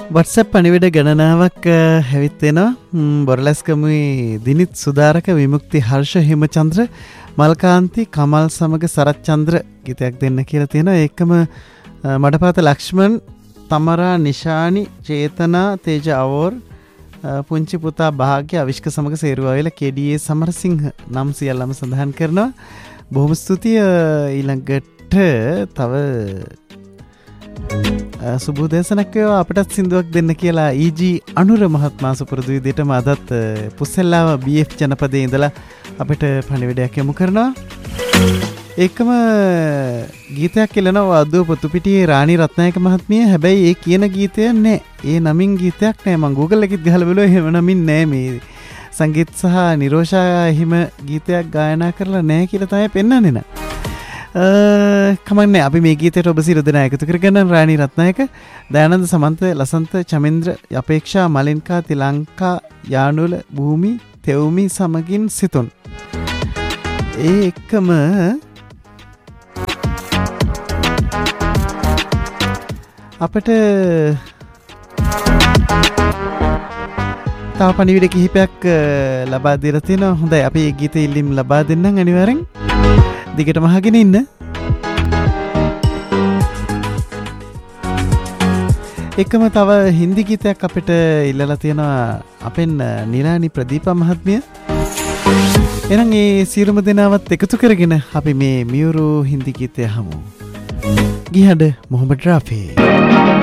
WhatsApp පණිවිඩ ගණනාවක් හැවිත් වෙනවා. බොරලැස්කමුවේ දිනිත් සුදාරක විමුක්ති හර්ෂ හිමචන්ද්‍ර මල්කාන්ති කමල් සමග සරච්චන්ද්‍ර ගීතයක් දෙන්න කියලා තියෙනවා. ඒකම මඩපාත ලක්ෂ්මන් තමරා නිශානි චේතනා තේජ අවෝර් පුංචි පුතා භාග්‍ය අවිෂ්ක සමග සේරුවාවිල KDA සමරසිංහ නම් සියල්ලම සඳහන් කරනවා. බොහොම ස්තුතියි. ඊළඟට තව සුබෝදේශනක් වේවා අපටත් සින්දුවක් දෙන්න කියලා EG අනුර මහත්මයා සුපුරුදු විදිහටම අදත් පුස්සෙල්ලාව BF ජනපදයේ ඉඳලා අපිට පණිවිඩයක් යොමු කරනවා. ඒකම ගීතයක් කියලානවා අද්දෝ පොතුපිටියේ රාණි රත්නායක මහත්මිය. හැබැයි ඒ කියන ගීතය නෑ. ඒ නමින් ගීතයක් නෑ. මම Google එකෙත් ගහලා බලුවා එහෙම නමින් නෑ. මේ සංගීත් සහ නිරෝෂා හිම ගීතයක් ගායනා කරලා නෑ කියලා තමයි පෙන්වන්නේ නා. කමන්නේ අපි මේ ගීතයට ඔබ සියලු දෙනා එකතු කරගෙන රාණි රත්නායක දයානන්ද සමන්ත ලසන්ත චමෙන්ද්‍ර අපේක්ෂා මලින්කා තිලංකා යානුල භූමි තෙවුමි සමගින් සිතුන් ඒ එක්කම අපිට තව පණිවිඩ කිහිපයක් ලබා දීලා තිනවා. හොඳයි අපි මේ ගීතය ඉල්ලීම් ලබා දෙන්නම් අනිවාර්යෙන්. දිගටම අහගෙන ඉන්න. එකම තව හින්දි ගීතයක් අපිට ඉල්ලලා තියෙනවා අපෙන් නිරානි ප්‍රදීපා මහත්මිය. එහෙනම් ඒ සියලුම දෙනාවත් එකතු කරගෙන අපි මේ මියුරු හින්දි ගීතය අහමු. ගිහඬ මොහමඩ් රාෆි.